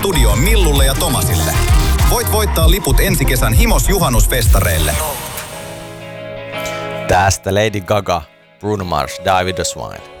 studioon Millulle ja Tomasille. Voit voittaa liput ensi kesän Himos juhannusfestareille. Tästä Lady Gaga, Bruno Mars, Die With The Swine.